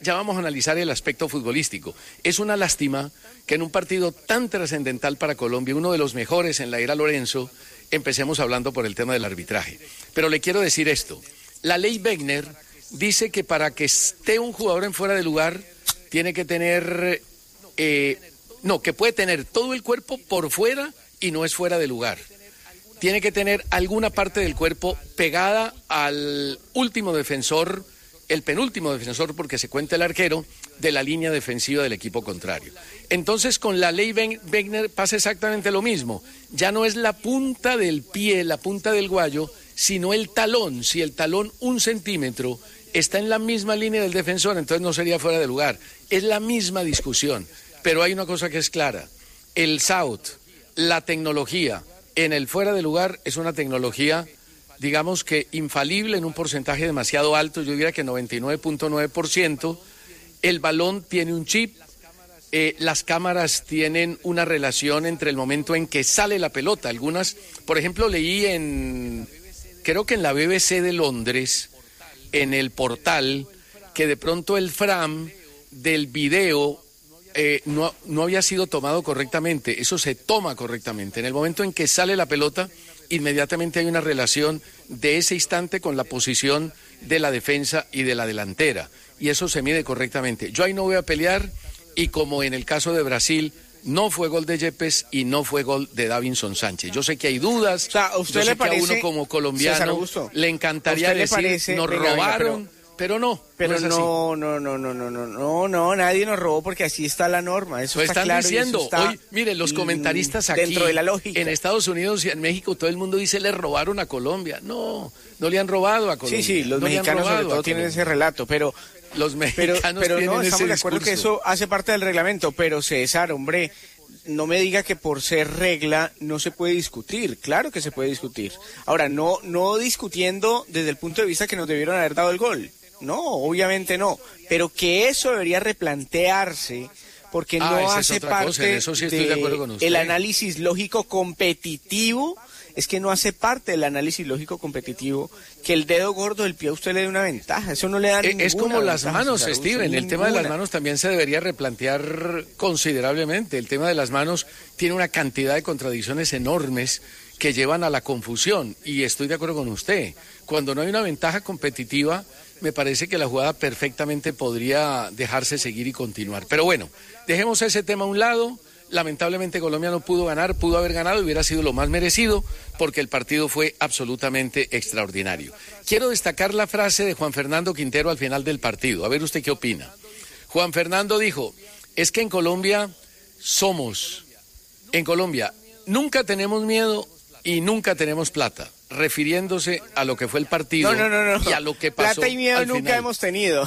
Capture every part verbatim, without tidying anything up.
ya vamos a analizar el aspecto futbolístico. Es una lástima que en un partido tan trascendental para Colombia, uno de los mejores en la era Lorenzo, empecemos hablando por el tema del arbitraje. Pero le quiero decir esto, la ley Wegner dice que para que esté un jugador en fuera de lugar, tiene que tener, eh, no, que puede tener todo el cuerpo por fuera y no es fuera de lugar. Tiene que tener alguna parte del cuerpo pegada al último defensor, el penúltimo defensor, porque se cuenta el arquero, de la línea defensiva del equipo contrario. Entonces, con la ley Wegner pasa exactamente lo mismo. Ya no es la punta del pie, la punta del guayo, sino el talón. Si el talón un centímetro está en la misma línea del defensor, entonces no sería fuera de lugar. Es la misma discusión, pero hay una cosa que es clara. El S A U T, la tecnología en el fuera de lugar es una tecnología, digamos que infalible en un porcentaje demasiado alto, yo diría que noventa y nueve punto nueve por ciento. El balón tiene un chip, eh, las cámaras tienen una relación entre el momento en que sale la pelota. Algunas, por ejemplo, leí en, creo que en la B B C de Londres, en el portal, que de pronto el frame del video eh, no, no había sido tomado correctamente. Eso se toma correctamente. En el momento en que sale la pelota, inmediatamente hay una relación de ese instante con la posición de la defensa y de la delantera. Y eso se mide correctamente. Yo ahí no voy a pelear, y como en el caso de Brasil, no fue gol de Yepes y no fue gol de Davinson Sánchez. Yo sé que hay dudas, o sea, ¿a usted yo le sé parece, que a uno como colombiano le encantaría le decir, parece, nos venga, robaron, venga, pero, pero no. Pero no, es así. no, no, no, no, no, no, no, no, nadie nos robó porque así está la norma. Eso Lo está están claro, diciendo. y eso está, Hoy, mire, los comentaristas aquí, dentro de la lógica. en Estados Unidos y en México, todo el mundo dice, le robaron a Colombia. No, no le han robado a Colombia. Sí, sí, los no mexicanos sobre todo tienen ese relato, pero... Los mexicanos pero, pero tienen no, ese estamos de acuerdo discurso. que eso hace parte del reglamento, pero César, hombre, no me diga que por ser regla no se puede discutir. Claro que se puede discutir. Ahora, no, no discutiendo desde el punto de vista que nos debieron haber dado el gol. No, obviamente no. Pero que eso debería replantearse porque Ah, no esa es hace otra parte cosa, en eso sí estoy de acuerdo con usted. del análisis lógico competitivo. Es que no hace parte del análisis lógico competitivo que el dedo gordo del pie a usted le dé una ventaja. Eso no le da ninguna Es como las ventaja, manos, César, Steven. El ninguna. tema de las manos también se debería replantear considerablemente. El tema de las manos tiene una cantidad de contradicciones enormes que llevan a la confusión. Y estoy de acuerdo con usted. Cuando no hay una ventaja competitiva, me parece que la jugada perfectamente podría dejarse seguir y continuar. Pero bueno, dejemos ese tema a un lado. Lamentablemente Colombia no pudo ganar, pudo haber ganado y hubiera sido lo más merecido porque el partido fue absolutamente extraordinario. Quiero destacar la frase de Juan Fernando Quintero al final del partido. A ver usted qué opina. Juan Fernando dijo, es que en Colombia somos, en Colombia nunca tenemos miedo y nunca tenemos plata, refiriéndose a lo que fue el partido no, no, no, no. y a lo que pasó. Plata y miedo nunca final. hemos tenido.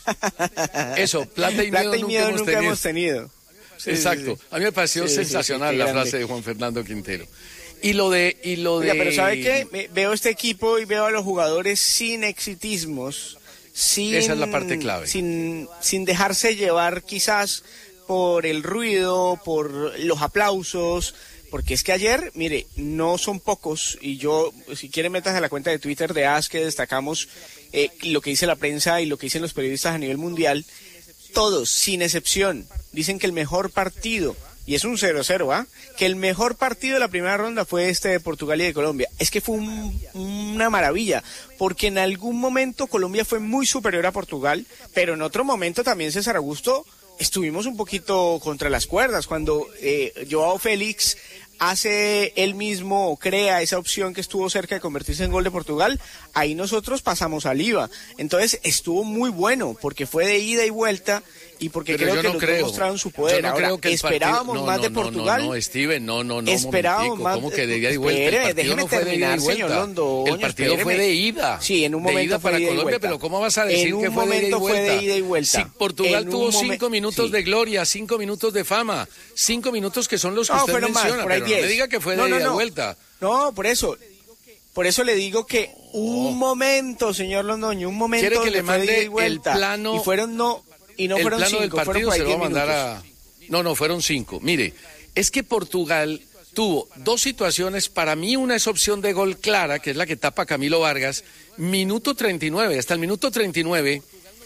Eso, plata y plata miedo, y nunca, miedo hemos, nunca tenido. hemos tenido. Sí, Exacto, sí, sí. a mí me pareció sí, sensacional sí, sí, la grande. frase de Juan Fernando Quintero. Y lo de... Y lo Oiga, de... pero ¿sabe qué? Me- Veo este equipo y veo a los jugadores sin exitismos, sin, Esa es la parte clave. sin, sin dejarse llevar quizás por el ruido, por los aplausos, porque es que ayer, mire, no son pocos, y yo, si quieren metas a la cuenta de Twitter de A S que destacamos eh, lo que dice la prensa y lo que dicen los periodistas a nivel mundial. Todos, sin excepción, dicen que el mejor partido, y es un cero cero, ¿ah? Que el mejor partido de la primera ronda fue este de Portugal y de Colombia. Es que fue un, una maravilla, porque en algún momento Colombia fue muy superior a Portugal, pero en otro momento también, César Augusto, estuvimos un poquito contra las cuerdas, cuando eh, Joao Félix hace él mismo, crea esa opción que estuvo cerca de convertirse en gol de Portugal, ahí nosotros pasamos al I V A. Entonces estuvo muy bueno, porque fue de ida y vuelta, y porque Pero creo yo que no los creo. dos mostraron su poder. Yo no Ahora, creo que el esperábamos partido... no, más no, de no, Portugal. No, no, Steven, no, no, no, Esperábamos más. ¿Cómo que de ida y vuelta? Espere, El partido déjeme no fue de ida y terminar, vuelta. señor Londoño, El partido espéreme. fue de ida. Sí, en un de momento ida fue para de ida y Colombia, vuelta. pero ¿cómo vas a decir En que un fue de ida y momento fue vuelta? de ida y vuelta. Si Portugal En tuvo un momen- cinco minutos sí. de gloria, cinco minutos de fama, cinco minutos que son los que No, usted fueron más, menciona, por ahí pero no me diez. diga que fue No, de no, ida y no. vuelta. No, por eso. Por eso le digo que un momento, señor Londoño, un momento ¿Quiere que donde le fue de mande ida y vuelta, el plano- y fueron no y no el fueron plano del cinco, fueron partido por ahí se lo va a diez mandar minutos. a... No, no, fueron cinco. Mire, es que Portugal tuvo dos situaciones, para mí una es opción de gol clara, que es la que tapa Camilo Vargas, minuto treinta y nueve, hasta el minuto treinta y nueve,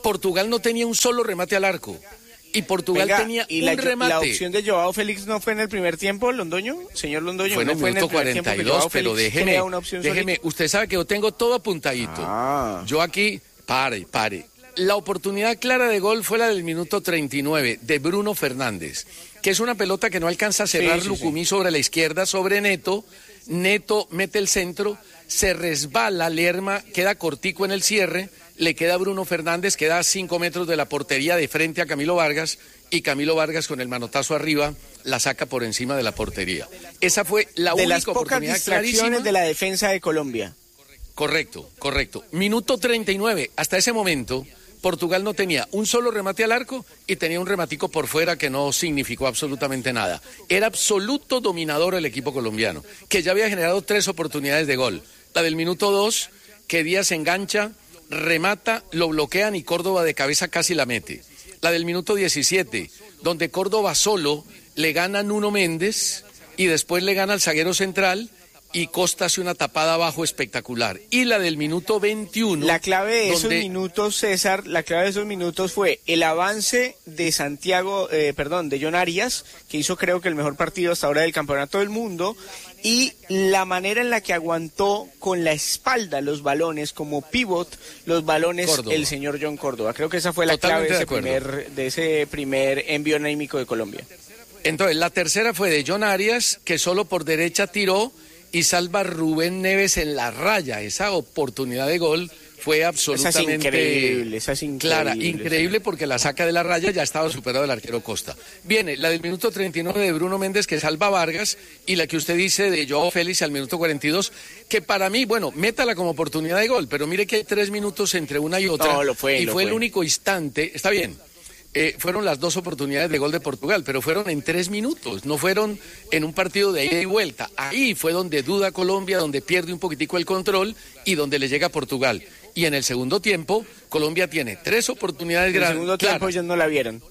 Portugal no tenía un solo remate al arco. Y Portugal Venga, tenía y un la, remate. ¿La opción de Joao Félix no fue en el primer tiempo, Londoño? Señor Londoño, fue en no el fue en el minuto primer cuarenta y tiempo que dos, Joao pero Félix déjeme, crea una opción déjeme, solita? usted sabe que yo tengo todo apuntadito. Ah. Yo aquí, pare, pare. La oportunidad clara de gol fue la del minuto treinta y nueve de Bruno Fernández, que es una pelota que no alcanza a cerrar Sí, sí, Lucumí sí. sobre la izquierda, sobre Neto. Neto mete el centro, se resbala Lerma, queda cortico en el cierre, le queda a Bruno Fernández, queda a cinco metros de la portería de frente a Camilo Vargas, y Camilo Vargas con el manotazo arriba la saca por encima de la portería. Esa fue la De única las pocas oportunidad distracciones clarísima. de la defensa de Colombia. Correcto, correcto. Minuto treinta y nueve. Hasta ese momento, Portugal no tenía un solo remate al arco y tenía un rematico por fuera que no significó absolutamente nada. Era absoluto dominador el equipo colombiano, que ya había generado tres oportunidades de gol. La del minuto dos, que Díaz engancha, remata, lo bloquean y Córdoba de cabeza casi la mete. La del minuto diecisiete, donde Córdoba solo le gana a Nuno Méndez y después le gana al zaguero central y Costa hace una tapada abajo espectacular. Y la del minuto veintiuno... La clave de esos donde... minutos, César, la clave de esos minutos fue el avance de Santiago, eh, perdón, de John Arias, que hizo creo que el mejor partido hasta ahora del campeonato del mundo, y la manera en la que aguantó con la espalda los balones, como pivot, los balones Córdoba. El señor John Córdoba. Creo que esa fue la Totalmente clave de ese, de acuerdo. primer, de ese primer envío anímico de Colombia. Entonces, la tercera fue de John Arias, que solo por derecha tiró y salva a Rubén Neves en la raya. Esa oportunidad de gol fue absolutamente Esa es increíble, esa es increíble. clara, increíble porque la saca de la raya, ya estaba superado el arquero Costa. Viene la del minuto treinta y nueve de Bruno Méndez, que salva a Vargas, y la que usted dice de Joao Félix al minuto cuarenta y dos, que para mí, bueno, métala como oportunidad de gol, pero mire que hay tres minutos entre una y otra, No, lo fue, y lo fue el fue. único instante, está bien. Eh, fueron las dos oportunidades de gol de Portugal, pero fueron en tres minutos, no fueron en un partido de ida y vuelta. Ahí fue donde duda Colombia, donde pierde un poquitico el control y donde le llega a Portugal. Y en el segundo tiempo, Colombia tiene tres oportunidades En el grandes. segundo tiempo ellos no la vieron.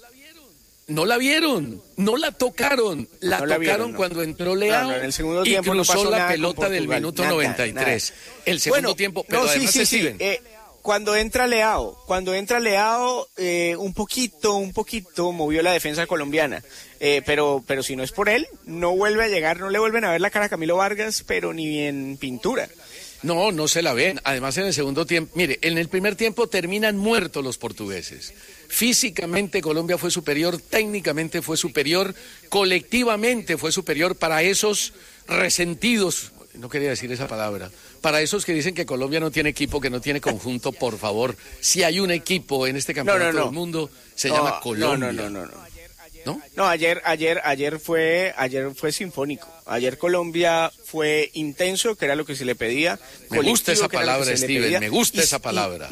No la vieron, no la tocaron, la No la tocaron vieron, no. cuando entró Leao No, no, en el segundo y tiempo no cruzó pasó la nada con pelota del Portugal, minuto nada, noventa y tres. nada. El segundo Bueno, tiempo, pero no, sí, además sí, sí. Steven, Eh, cuando entra Leao, cuando entra Leao, eh, un poquito, un poquito movió la defensa colombiana. Eh, pero, pero si no es por él, no vuelve a llegar, no le vuelven a ver la cara a Camilo Vargas, pero ni en pintura. no, no se la ven. Además, en el segundo tiempo, mire, en el primer tiempo terminan muertos los portugueses. Físicamente Colombia fue superior, técnicamente fue superior, colectivamente fue superior para esos resentidos, no quería decir esa palabra, para esos que dicen que Colombia no tiene equipo, que no tiene conjunto, por favor, si hay un equipo en este campeonato No, no, no. del mundo, se No, llama Colombia. No, no, no, no, no. ¿No? No, ayer, ayer, ayer fue, ayer fue sinfónico. Ayer Colombia fue intenso, que era lo que se le pedía. Me gusta colectivo, esa que era lo que palabra, se le Steven, pedía. me gusta Y- esa y- palabra.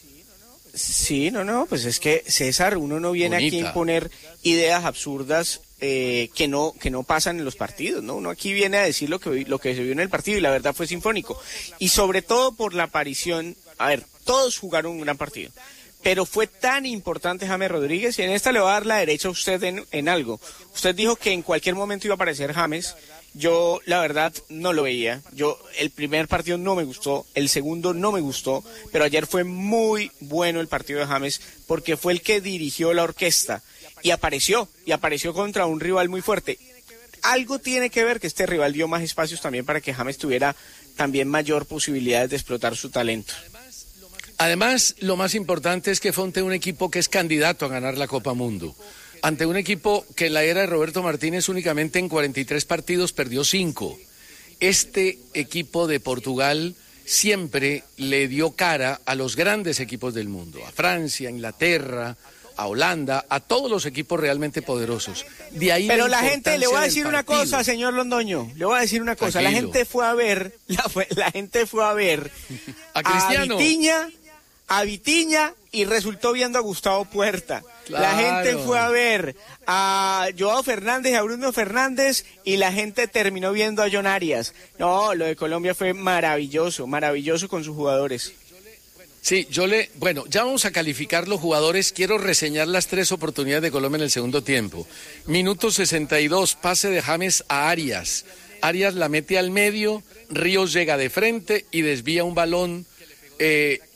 Sí, no, no, pues es que César, uno no viene aquí Bonita. a imponer ideas absurdas eh, que no que no pasan en los partidos, ¿no? Uno aquí viene a decir lo que vi- lo que se vio en el partido y la verdad fue sinfónico. Y sobre todo por la aparición, a ver, todos jugaron un gran partido, pero fue tan importante James Rodríguez, y en esta le va a dar la derecha a usted en, en algo. Usted dijo que en cualquier momento iba a aparecer James. Yo, la verdad, no lo veía. Yo, el primer partido no me gustó, el segundo no me gustó, pero ayer fue muy bueno el partido de James porque fue el que dirigió la orquesta y apareció, y apareció contra un rival muy fuerte. Algo tiene que ver que este rival dio más espacios también para que James tuviera también mayor posibilidades de explotar su talento. Además, lo más importante es que fue ante un equipo que es candidato a ganar la Copa Mundo. Ante un equipo que en la era de Roberto Martínez únicamente en cuarenta y tres partidos perdió cinco. Este equipo de Portugal siempre le dio cara a los grandes equipos del mundo, a Francia, a Inglaterra, a Holanda, a todos los equipos realmente poderosos. De ahí Pero la gente, le voy a importancia decir del una partido. cosa, señor Londoño, le voy a decir una cosa, la Tranquilo. gente fue a ver, la, fue- la gente fue a ver A Cristiano. Vitiña, a Vitiña y resultó viendo a Gustavo Puerta. La Claro. gente fue a ver a Joao Fernández y a Bruno Fernández y la gente terminó viendo a John Arias. No, lo de Colombia fue maravilloso, maravilloso con sus jugadores. Sí, yo le, bueno, ya vamos a calificar los jugadores. Quiero reseñar las tres oportunidades de Colombia en el segundo tiempo. Minuto sesenta y dos, pase de James a Arias. Arias la mete al medio, Ríos llega de frente y desvía un balón. Eh,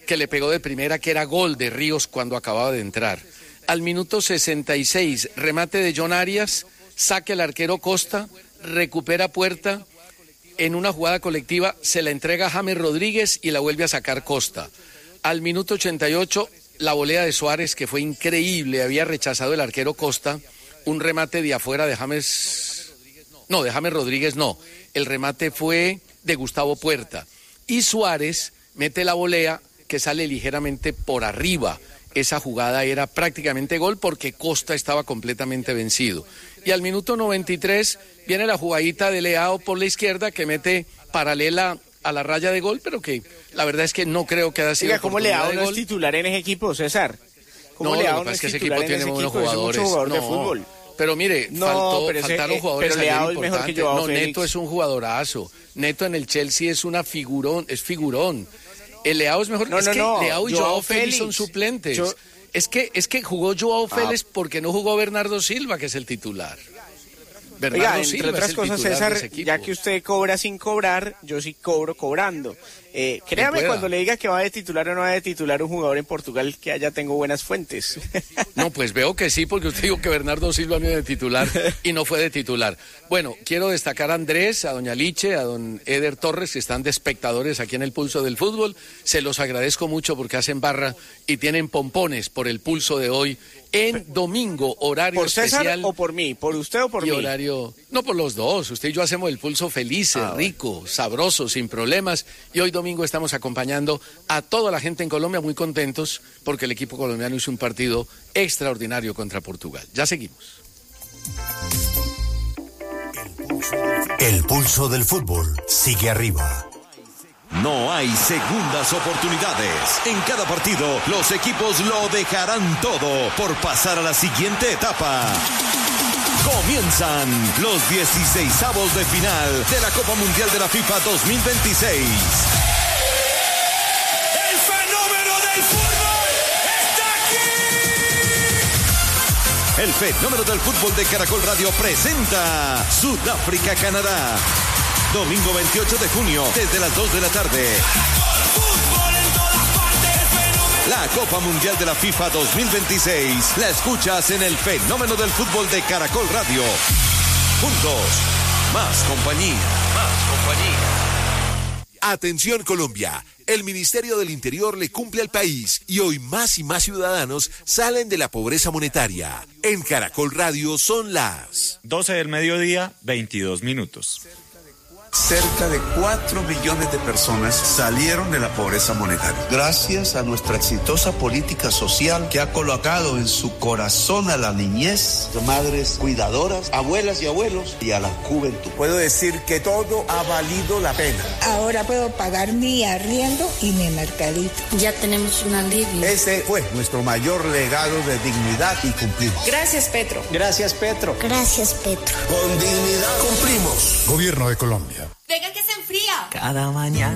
que le pegó de primera, que era gol de Ríos cuando acababa de entrar. Al minuto sesenta y seis, remate de John Arias, saque el arquero Costa, recupera Puerta, en una jugada colectiva se la entrega a James Rodríguez y la vuelve a sacar Costa. Al minuto ochenta y ocho, la volea de Suárez, que fue increíble, había rechazado el arquero Costa, un remate de afuera de James, no, de James Rodríguez no, el remate fue de Gustavo Puerta. Y Suárez mete la volea que sale ligeramente por arriba. Esa jugada era prácticamente gol porque Costa estaba completamente vencido. Y al minuto noventa y tres viene la jugadita de Leao por la izquierda que mete paralela a la raya de gol, pero que la verdad es que no creo que haya sido. Oiga, ¿cómo Leao no es titular en ese equipo, César? ¿Cómo no, Leao no es que ese equipo tiene buenos jugadores? Jugador no, de fútbol. Pero mire, no, faltó, pero ese, faltaron eh, jugadores pero Leao es mejor que Joao No, Félix. Neto es un jugadorazo. Neto en el Chelsea es una figurón, es figurón. El Leao es mejor. No, es no, que no. Leao y Joao Joao Félix, Félix son suplentes. Yo... Es que es que jugó Joao ah. Félix porque no jugó Bernardo Silva, que es el titular. Bernardo Oiga, entre Silva otras es el cosas, César, ya que usted cobra sin cobrar, yo sí cobro cobrando. Eh, créame cuando le diga que va de titular o no va de titular un jugador en Portugal, que allá tengo buenas fuentes. No, pues veo que sí, porque usted dijo que Bernardo Silva no era de titular y no fue de titular. Bueno, quiero destacar a Andrés, a doña Liche, a don Eder Torres, que están de espectadores aquí en el Pulso del Fútbol. Se los agradezco mucho porque hacen barra y tienen pompones por el Pulso de hoy en domingo, horario ¿Por César especial, o por mí? ¿Por usted o por y mí? Horario, no, por los dos. Usted y yo hacemos el Pulso felices, ah, rico, bueno. sabroso, sin problemas. Y hoy domingo estamos acompañando a toda la gente en Colombia muy contentos porque el equipo colombiano hizo un partido extraordinario contra Portugal. Ya seguimos. El Pulso del Fútbol sigue arriba. No hay segundas oportunidades. En cada partido, los equipos lo dejarán todo por pasar a la siguiente etapa. Comienzan los dieciseisavos de final de la Copa Mundial de la FIFA dos mil veintiséis. ¡El fenómeno del fútbol está aquí! El fenómeno del fútbol de Caracol Radio presenta Sudáfrica-Canadá. Domingo veintiocho de junio, desde las dos de la tarde. La Copa Mundial de la FIFA dos mil veintiséis la escuchas en el fenómeno del fútbol de Caracol Radio. Juntos, más compañía. Más compañía. Atención Colombia, el Ministerio del Interior le cumple al país y hoy más y más ciudadanos salen de la pobreza monetaria. En Caracol Radio son las doce del mediodía, veintidós minutos. Cerca de cuatro millones de personas salieron de la pobreza monetaria. Gracias a nuestra exitosa política social que ha colocado en su corazón a la niñez, madres cuidadoras, abuelas y abuelos y a la juventud. Puedo decir que todo ha valido la pena. Ahora puedo pagar mi arriendo y mi mercadito. Ya tenemos un alivio. Ese fue nuestro mayor legado de dignidad y cumplir. Gracias, Petro. Gracias, Petro. Gracias, Petro. Con dignidad cumplimos. Gobierno de Colombia. Venga que se enfría. Cada mañana